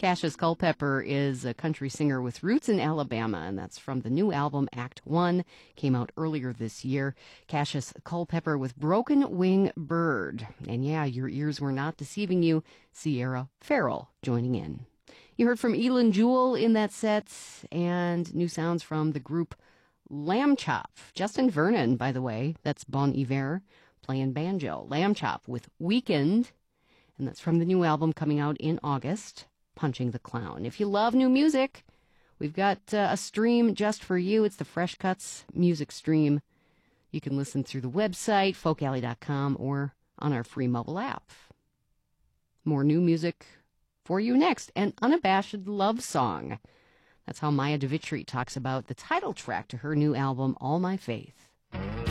Cassius Culpepper is a country singer with roots in Alabama, and that's from the new album Act One, came out earlier this year. Cassius Culpepper with Broken Wing Bird. And yeah, your ears were not deceiving you. Sierra Farrell joining in. You heard from Elin Jewell in that set, and new sounds from the group Lamb Chop. Justin Vernon, by the way, that's Bon Iver, playing banjo. Lamb Chop with Weekend, and that's from the new album coming out in August, Punching the Clown. If you love new music, we've got a stream just for you. It's the Fresh Cuts music stream. You can listen through the website, folkalley.com, or on our free mobile app. More new music for you next, an unabashed love song. That's how Maya DeVitri talks about the title track to her new album, All My Faith.